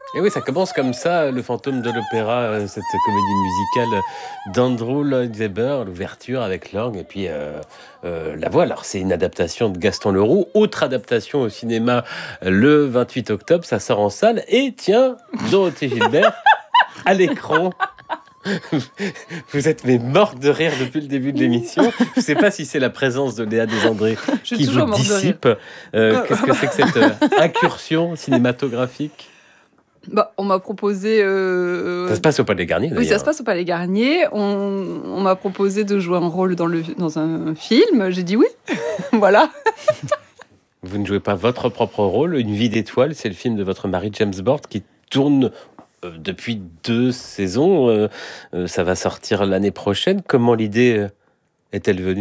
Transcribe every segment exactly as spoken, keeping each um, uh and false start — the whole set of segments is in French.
Et oui, ça commence comme ça, Le Fantôme de l'Opéra, euh, cette comédie musicale d'Andrew Lloyd Webber, l'ouverture avec l'orgue et puis euh, euh, la voix. Alors, c'est une adaptation de Gaston Leroux. Autre adaptation au cinéma le vingt-huit octobre, ça sort en salle. Et tiens, Dorothée Gilbert à l'écran. Vous êtes mais morte de rire depuis le début de l'émission. Je ne sais pas si c'est la présence de Léa Desandré qui vous dissipe. Euh, qu'est-ce que c'est que cette euh, incursion cinématographique ? Bah, on m'a proposé... Euh... Ça se passe au Palais Garnier, d'ailleurs. Oui, ça se passe au Palais Garnier. On, on m'a proposé de jouer un rôle dans, le, dans un film. J'ai dit oui. Voilà. Vous ne jouez pas votre propre rôle. Une vie d'étoile, c'est le film de votre mari James Bord qui tourne euh, depuis deux saisons. Euh, euh, ça va sortir l'année prochaine. Comment l'idée euh, est-elle venue ?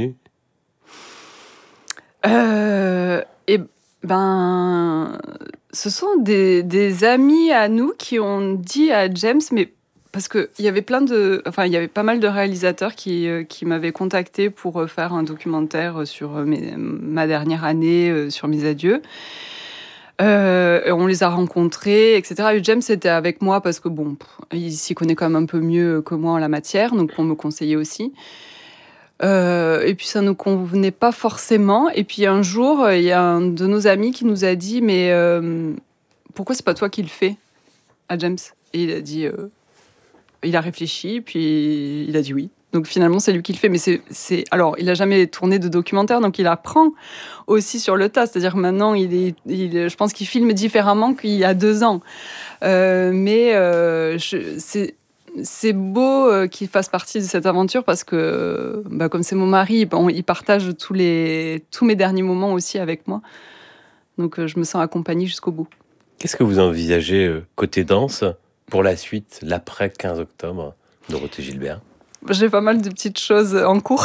euh, Et ben... Ce sont des, des amis à nous qui ont dit à James, mais parce qu'il y avait plein de, enfin il y avait pas mal de réalisateurs qui, qui m'avaient contacté pour faire un documentaire sur mes, ma dernière année, sur mes adieux. Euh, on les a rencontrés, et cetera. Et James était avec moi parce que bon, il s'y connaît quand même un peu mieux que moi en la matière, donc pour me conseiller aussi. Euh, et puis ça nous convenait pas forcément. Et puis un jour, il y a un de nos amis qui nous a dit, mais euh, pourquoi c'est pas toi qui le fais à James ? Et il a dit, euh, il a réfléchi, puis il a dit oui. Donc finalement, c'est lui qui le fait. Mais c'est, c'est... alors, il a jamais tourné de documentaire, donc il apprend aussi sur le tas. C'est-à-dire que maintenant, il est, il, je pense qu'il filme différemment qu'il y a deux ans. Euh, mais euh, je, c'est C'est beau euh, qu'il fasse partie de cette aventure parce que, bah, comme c'est mon mari, bon, il partage tous, les, tous mes derniers moments aussi avec moi. Donc, euh, je me sens accompagnée jusqu'au bout. Qu'est-ce que vous envisagez euh, côté danse pour la suite, l'après quinze octobre, Dorothée Gilbert ? J'ai pas mal de petites choses en cours.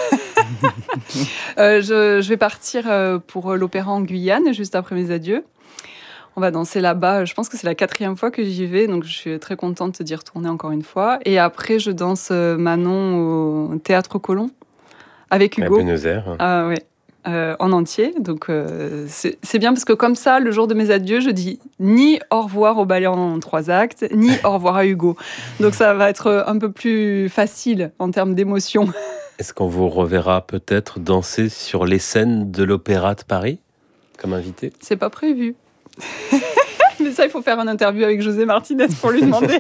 euh, je, je vais partir euh, pour l'opéra en Guyane, juste après mes adieux. On va danser là-bas. Je pense que c'est la quatrième fois que j'y vais, donc je suis très contente d'y retourner encore une fois. Et après, je danse Manon au Théâtre Colomb avec Hugo. À Buenos Aires. Ah ouais, euh, en entier. Donc euh, c'est, c'est bien parce que comme ça, le jour de mes adieux, je dis ni au revoir au ballet en trois actes, ni au revoir à Hugo. Donc ça va être un peu plus facile en termes d'émotion. Est-ce qu'on vous reverra peut-être danser sur les scènes de l'Opéra de Paris comme invité ? C'est pas prévu. Mais ça, il faut faire une interview avec José Martinez pour lui demander.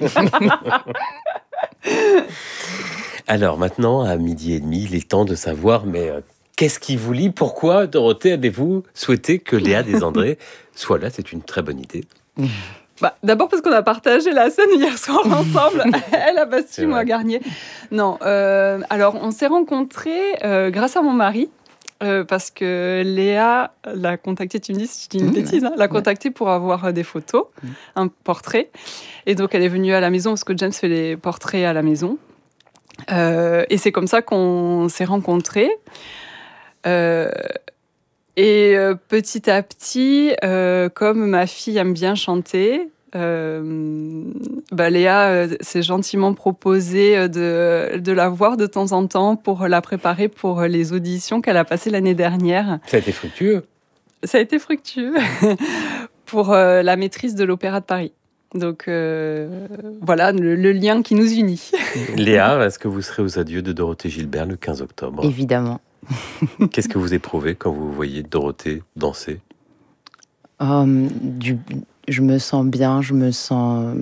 Alors maintenant, à midi et demi, il est temps de savoir, mais euh, qu'est-ce qui vous lie ? Pourquoi, Dorothée, avez-vous souhaité que Léa Desandré soit là ? C'est une très bonne idée. Bah, d'abord parce qu'on a partagé la scène hier soir ensemble. Elle à Bastille, moi à Garnier. Non, euh, alors on s'est rencontrés euh, grâce à mon mari. Euh, parce que Léa l'a contactée, tu me dis si je dis une mmh, bêtise, hein, l'a contactée pour avoir des photos, mmh. un portrait. Et donc, elle est venue à la maison, parce que James fait les portraits à la maison. Euh, et c'est comme ça qu'on s'est rencontrés. Euh, et euh, petit à petit, euh, comme ma fille aime bien chanter, Euh, bah Léa euh, s'est gentiment proposé de, de la voir de temps en temps pour la préparer pour les auditions qu'elle a passées l'année dernière. Ça a été fructueux. Ça a été fructueux pour euh, la maîtrise de l'Opéra de Paris. Donc euh, voilà le, le lien qui nous unit. Léa, est-ce que vous serez aux adieux de Dorothée Gilbert le quinze octobre ? Évidemment. Qu'est-ce que vous éprouvez quand vous voyez Dorothée danser ? um, du... Je me sens bien, je me sens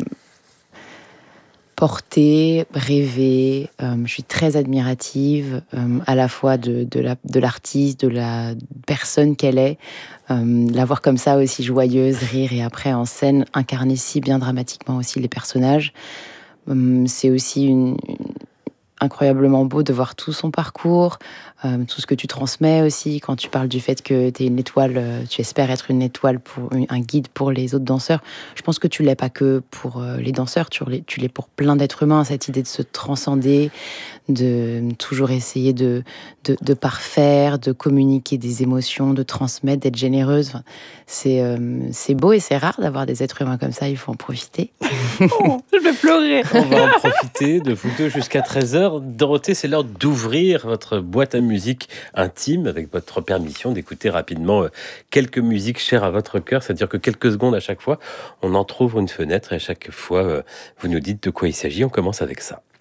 portée, rêvée. Euh, je suis très admirative euh, à la fois de, de, la, de l'artiste, de la personne qu'elle est. Euh, la voir comme ça aussi joyeuse, rire et après en scène incarner si bien dramatiquement aussi les personnages. Euh, c'est aussi une, une, incroyablement beau de voir tout son parcours, euh, tout ce que tu transmets aussi, quand tu parles du fait que tu es une étoile, euh, tu espères être une étoile, pour un guide pour les autres danseurs. Je pense que tu l'es pas que pour euh, les danseurs, tu l'es, tu l'es pour plein d'êtres humains, cette idée de se transcender, de toujours essayer de, de, de parfaire, de communiquer des émotions, de transmettre, d'être généreuse. Enfin, c'est, euh, c'est beau et c'est rare d'avoir des êtres humains comme ça, il faut en profiter. Oh, je vais pleurer. On va en profiter de vous deux jusqu'à treize heures. Alors, Dorothée, c'est l'heure d'ouvrir votre boîte à musique intime, avec votre permission d'écouter rapidement euh, quelques musiques chères à votre cœur. C'est-à-dire que quelques secondes à chaque fois, on entrouvre une fenêtre et à chaque fois, euh, vous nous dites de quoi il s'agit. On commence avec ça.